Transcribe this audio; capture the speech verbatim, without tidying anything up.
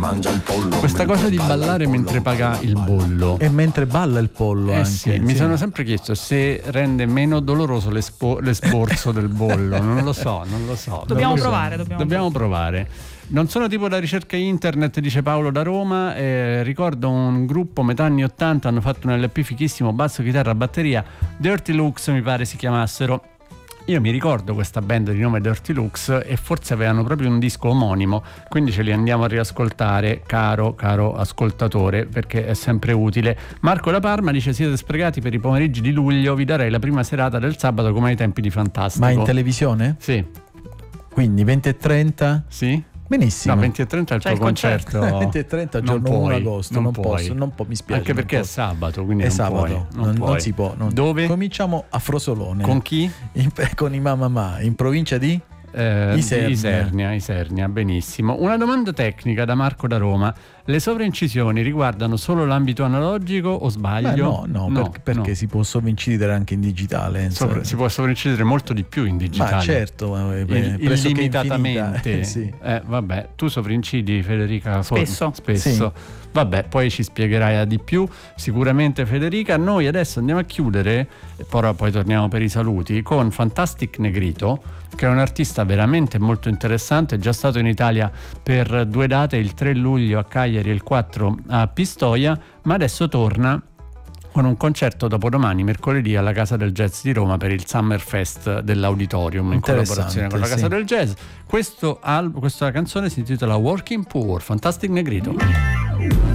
mangia il pollo. Questa cosa di ballare mentre paga il bollo. E mentre balla il pollo Eh anche. sì, mi sì. sono sempre chiesto se rende meno doloroso l'espo- l'esborso del bollo. Non lo so, non lo so. Dobbiamo Non lo so. provare, dobbiamo Dobbiamo provare. Non sono tipo da ricerca internet, dice Paolo da Roma. Eh, ricordo un gruppo metà anni ottanta, hanno fatto un L P fichissimo, basso, chitarra, batteria, Dirty Looks mi pare si chiamassero. Io mi ricordo questa band di nome Dirty Looks e forse avevano proprio un disco omonimo, quindi ce li andiamo a riascoltare, caro caro ascoltatore, perché è sempre utile. Marco da Parma dice: siete sprecati per i pomeriggi di luglio, vi darei la prima serata del sabato come ai tempi di Fantastico. Ma in televisione? Sì. Quindi venti e trenta? Sì? Benissimo. No, venti e trenta è il C'è tuo il concerto. concerto. venti e trenta Non giorno primo puoi, agosto, non non, puoi. posso, non po- mi spiace. Anche perché non è posso. sabato, quindi È non sabato, puoi, non non, puoi. non si può. non- Dove? Cominciamo a Frosolone. Con chi? In- con i Mamma, in provincia di Eh, Isernia. Isernia, Isernia, benissimo. Una domanda tecnica da Marco da Roma. Le sovraincisioni riguardano solo l'ambito analogico o sbaglio? Beh, no, no, per- perché no. si può sovrincidere anche in digitale. insomma. Sopra- si può sovrincidere molto di più in digitale. Ma certo, ma, eh, Il- pressoché illimitatamente. infinita. Eh, sì. Eh, vabbè, tu sovrincidi, Federica? Spesso. Spesso. Sì. Vabbè, poi ci spiegherai di più sicuramente, Federica. Noi adesso andiamo a chiudere, e poi, poi torniamo per i saluti, con Fantastic Negrito, che è un artista veramente molto interessante, è già stato in Italia per due date, il tre luglio a Cagliari e il quattro a Pistoia, ma adesso torna con un concerto dopodomani, mercoledì, alla Casa del Jazz di Roma per il Summer Fest dell'Auditorium, in collaborazione con la Casa sì. del Jazz. Questo al- questa canzone si intitola Working Poor, Fantastic Negrito.